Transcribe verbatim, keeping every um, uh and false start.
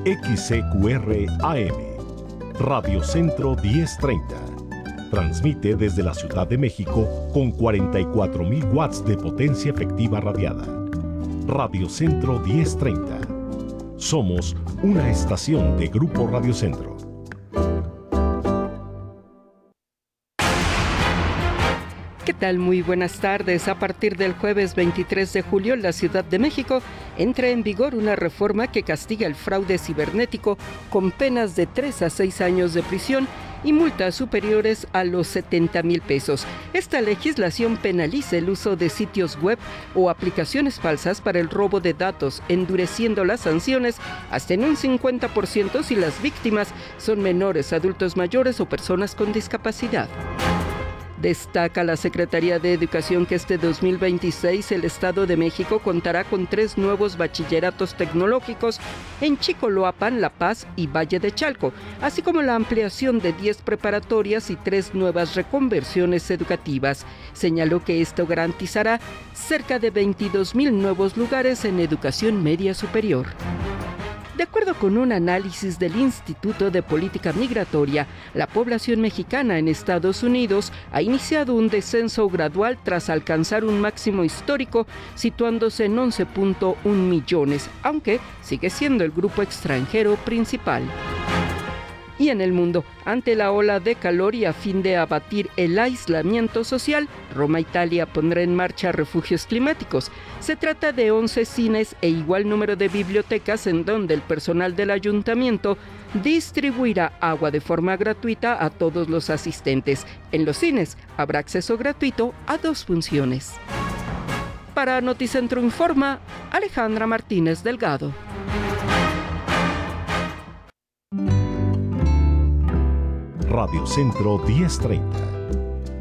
X C Q R A M, Radio Centro diez treinta. Transmite desde la Ciudad de México con cuarenta y cuatro mil watts de potencia efectiva radiada. Radio Centro diez treinta. Somos una estación de Grupo Radio Centro. ¿Qué tal? Muy buenas tardes. A partir del jueves veintitrés de julio, en la Ciudad de México entra en vigor una reforma que castiga el fraude cibernético con penas de tres a seis años de prisión y multas superiores a los setenta mil pesos. Esta legislación penaliza el uso de sitios web o aplicaciones falsas para el robo de datos, endureciendo las sanciones hasta en un cincuenta por ciento si las víctimas son menores, adultos mayores o personas con discapacidad. Destaca la Secretaría de Educación que este dos mil veintiséis el Estado de México contará con tres nuevos bachilleratos tecnológicos en Chicoloapan, La Paz y Valle de Chalco, así como la ampliación de diez preparatorias y tres nuevas reconversiones educativas. Señaló que esto garantizará cerca de veintidós mil nuevos lugares en educación media superior. De acuerdo con un análisis del Instituto de Política Migratoria, la población mexicana en Estados Unidos ha iniciado un descenso gradual tras alcanzar un máximo histórico, situándose en once punto uno millones, aunque sigue siendo el grupo extranjero principal. Y en el mundo, ante la ola de calor y a fin de abatir el aislamiento social, Roma, Italia pondrá en marcha refugios climáticos. Se trata de once cines e igual número de bibliotecas en donde el personal del ayuntamiento distribuirá agua de forma gratuita a todos los asistentes. En los cines habrá acceso gratuito a dos funciones. Para Noticentro Informa, Alejandra Martínez Delgado. Radio Centro diez treinta.